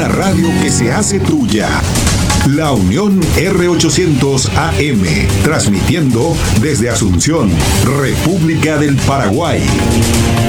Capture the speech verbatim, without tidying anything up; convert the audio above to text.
una radio que se hace tuya. La Unión R ochocientos A M, transmitiendo desde Asunción, República del Paraguay.